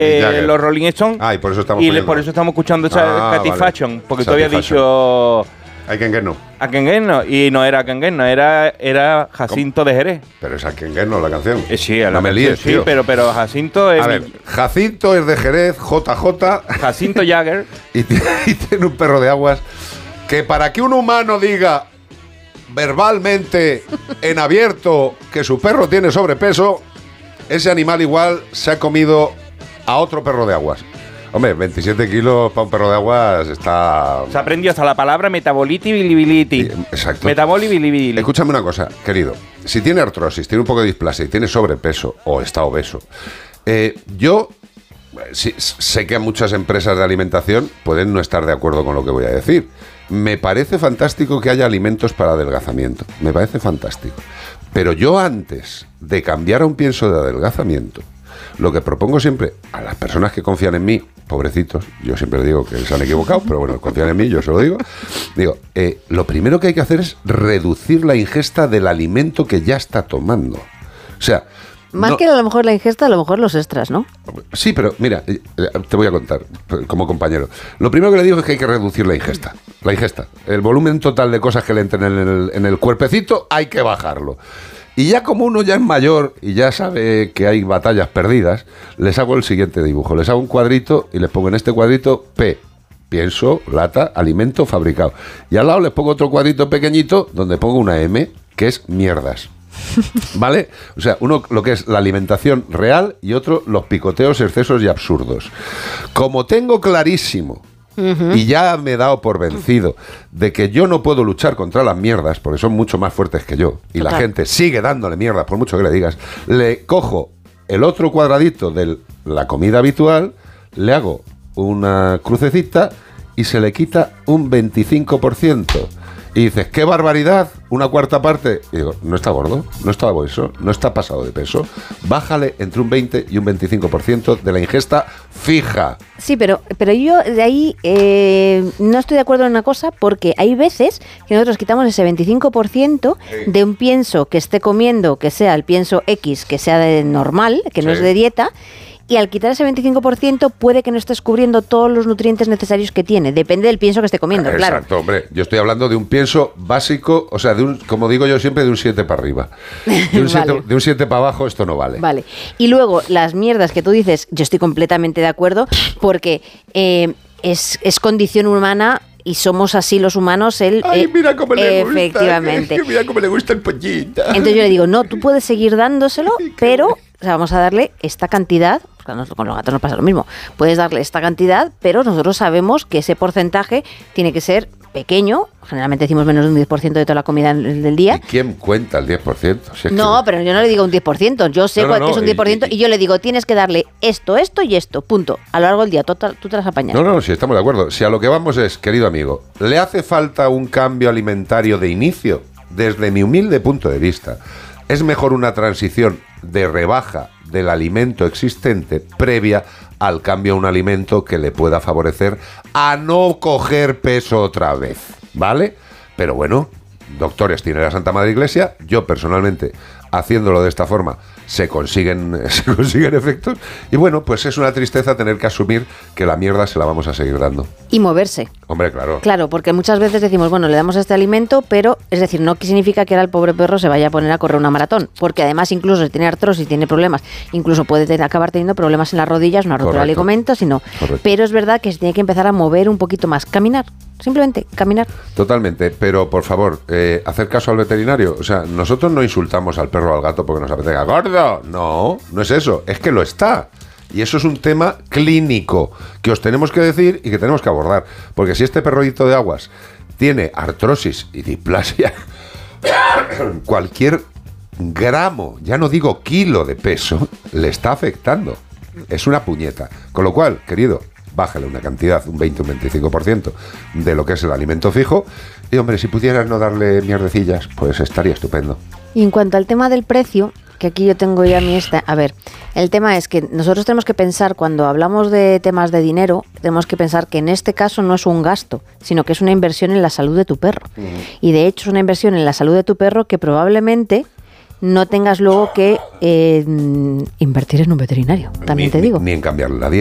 los Rolling Stones. Y por eso estamos por eso estamos escuchando esa Satisfaction, porque tú habías dicho I Can Get No. I Can Get No, y no era I Can Get No, era Jacinto de Jerez. Pero es I Can Get No la canción. Sí, no me líes, tío. Sí, pero Jacinto es... A ver, Jacinto es de Jerez, JJ. Jacinto Jagger. y tiene un perro de aguas que para que un humano diga verbalmente en abierto que su perro tiene sobrepeso, ese animal igual se ha comido a otro perro de aguas. Hombre, 27 kilos para un perro de aguas está... Se ha aprendido hasta la palabra metabolibility. Exacto. Metabolibility. Escúchame una cosa, querido. Si tiene artrosis, tiene un poco de displasia y tiene sobrepeso o está obeso, yo sé que muchas empresas de alimentación pueden no estar de acuerdo con lo que voy a decir. Me parece fantástico que haya alimentos para adelgazamiento. Me parece fantástico. Pero yo antes de cambiar a un pienso de adelgazamiento, lo que propongo siempre a las personas que confían en mí, pobrecitos, yo siempre les digo que se han equivocado, pero bueno, confían en mí, yo se lo digo, lo primero que hay que hacer es reducir la ingesta del alimento que ya está tomando. O sea... Más que a lo mejor la ingesta, a lo mejor los extras, ¿no? Sí, pero mira, te voy a contar como compañero. Lo primero que le digo es que hay que reducir la ingesta. La ingesta. El volumen total de cosas que le entren en el cuerpecito hay que bajarlo. Y ya como uno ya es mayor y ya sabe que hay batallas perdidas, les hago el siguiente dibujo. Les hago un cuadrito y les pongo en este cuadrito P. Pienso, lata, alimento fabricado. Y al lado les pongo otro cuadrito pequeñito donde pongo una M, que es mierdas. ¿Vale? O sea, uno lo que es la alimentación real y otro los picoteos, excesos y absurdos. Como tengo clarísimo y ya me he dado por vencido de que yo no puedo luchar contra las mierdas porque son mucho más fuertes que yo y la gente sigue dándole mierda por mucho que le digas, le cojo el otro cuadradito de la comida habitual, le hago una crucecita y se le quita un 25%. Y dices, ¡qué barbaridad! Una cuarta parte. Y digo, no está gordo, no está obeso, no está pasado de peso. Bájale entre un 20 y un 25% de la ingesta fija. Sí, pero yo de ahí no estoy de acuerdo en una cosa, porque hay veces que nosotros quitamos ese 25% de un pienso que esté comiendo, que sea el pienso X, que sea de normal, que no es de dieta. Y al quitar ese 25% puede que no estés cubriendo todos los nutrientes necesarios que tiene. Depende del pienso que esté comiendo, claro. Exacto, hombre. Yo estoy hablando de un pienso básico, o sea, como digo yo siempre, de un 7 para arriba. De un 7 para abajo esto no vale. Vale. Y luego, las mierdas que tú dices, yo estoy completamente de acuerdo, porque es condición humana. Y somos así los humanos, mira cómo le gusta. Efectivamente. Mira cómo le gusta el pollito. Entonces yo le digo, no, tú puedes seguir dándoselo, pero vamos a darle esta cantidad. Con los gatos no pasa lo mismo. Puedes darle esta cantidad, pero nosotros sabemos que ese porcentaje tiene que ser pequeño. Generalmente decimos menos de un 10% de toda la comida del día. ¿Y quién cuenta el 10%? Si es no, pero yo no le digo un 10%. Yo sé que es un 10% y yo le digo, tienes que darle esto, esto y esto. Punto. A lo largo del día. Tú te las apañas. No, sí, estamos de acuerdo. Si a lo que vamos es, querido amigo, ¿le hace falta un cambio alimentario de inicio? Desde mi humilde punto de vista, es mejor una transición de rebaja del alimento existente previa al cambio a un alimento que le pueda favorecer a no coger peso otra vez, ¿vale? Pero bueno, doctores tiene la Santa Madre Iglesia, yo personalmente, haciéndolo de esta forma, se consiguen efectos, y bueno, pues es una tristeza tener que asumir que la mierda se la vamos a seguir dando. Y moverse. Hombre, claro. Claro, porque muchas veces decimos, bueno, le damos este alimento, pero, es decir, no significa que ahora el pobre perro se vaya a poner a correr una maratón, porque además incluso si tiene artrosis, tiene problemas, incluso puede acabar teniendo problemas en las rodillas, una rotura de ligamento, sino. Pero es verdad que se tiene que empezar a mover un poquito más, caminar. Simplemente caminar. Totalmente, pero por favor, hacer caso al veterinario. O sea, nosotros no insultamos al perro o al gato porque nos apetezca. ¡Gordo! No es eso, es que lo está. Y eso es un tema clínico que os tenemos que decir y que tenemos que abordar. Porque si este perrollito de aguas tiene artrosis y displasia, cualquier gramo, ya no digo kilo de peso, le está afectando. Es una puñeta. Con lo cual, querido, bájale una cantidad, un 20, un 25% de lo que es el alimento fijo. Y hombre, si pudieras no darle mierdecillas, pues estaría estupendo. Y en cuanto al tema del precio, que aquí yo tengo ya mi esta. A ver, el tema es que nosotros tenemos que pensar, cuando hablamos de temas de dinero, tenemos que pensar que en este caso no es un gasto, sino que es una inversión en la salud de tu perro. Y de hecho es una inversión en la salud de tu perro que probablemente no tengas luego que invertir en un veterinario, también te digo. Ni en cambiarle la dieta.